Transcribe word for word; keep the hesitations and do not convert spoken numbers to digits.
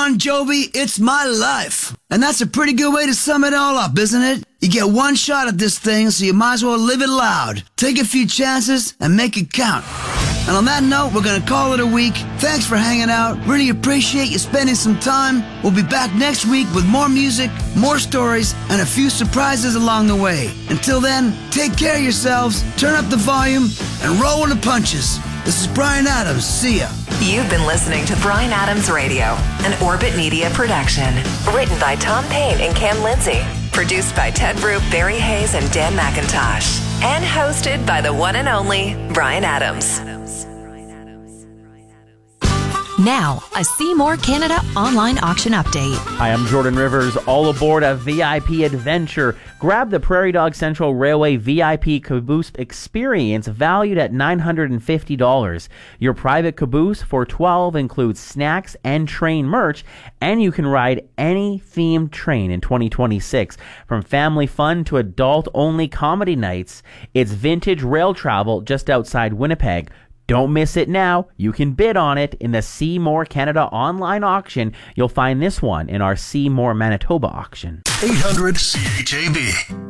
Bon Jovi, It's My Life. And that's a pretty good way to sum it all up, isn't it? You get one shot at this thing, so you might as well live it loud. Take a few chances and make it count. And on that note, we're going to call it a week. Thanks for hanging out. Really appreciate you spending some time. We'll be back next week with more music, more stories, and a few surprises along the way. Until then, take care of yourselves, turn up the volume, and roll with the punches. This is Bryan Adams. See ya. You've been listening to Bryan Adams Radio, an Orbit Media production. Written by Tom Payne and Cam Lindsay. Produced by Ted Roop, Barry Hayes, and Dan McIntosh. And hosted by the one and only Bryan Adams. Now, a Seymour Canada online auction update. Hi, I'm Jordan Rivers. All aboard a V I P adventure. Grab the Prairie Dog Central Railway V I P Caboose experience valued at nine hundred fifty dollars. Your private caboose for twelve dollars includes snacks and train merch, and you can ride any themed train in twenty twenty-six. From family fun to adult-only comedy nights, it's vintage rail travel just outside Winnipeg. Don't miss it now. You can bid on it in the Seymour Canada online auction. You'll find this one in our Seymour Manitoba auction. eight hundred C H A B.